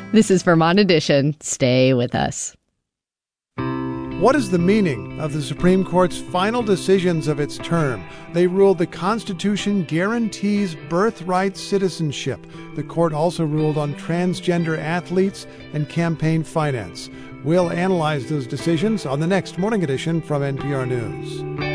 This is Vermont Edition. Stay with us. What is the meaning of the Supreme Court's final decisions of its term? They ruled the Constitution guarantees birthright citizenship. The court also ruled on transgender athletes and campaign finance. We'll analyze those decisions on the next Morning Edition from NPR News.